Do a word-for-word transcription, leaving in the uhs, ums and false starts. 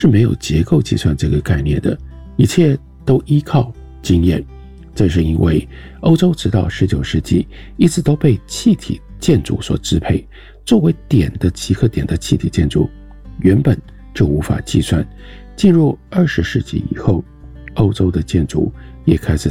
是没有结构计算这个概念的，一切都依靠经验。这是因为欧洲直到十九世纪一直都被气体建筑所支配，作为点的集合点的气体建筑原本就无法计算。进入二十世纪以后，欧洲的建筑也开始